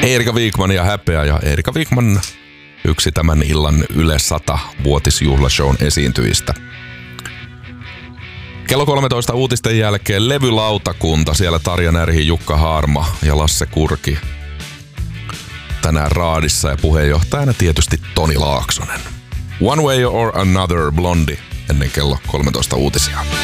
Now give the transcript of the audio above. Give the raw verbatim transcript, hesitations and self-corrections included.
Erika Wikman ja Häpeä ja Erika Wikman yksi tämän illan Yle sata-vuotisjuhlashown esiintyjistä. Kello kolmetoista uutisten jälkeen levylautakunta, siellä Tarja Närhi, Jukka Haarma ja Lasse Kurki. Tänään raadissa ja puheenjohtajana tietysti Toni Laaksonen. One Way or Another, Blondie, ennen kello kolmetoista uutisia.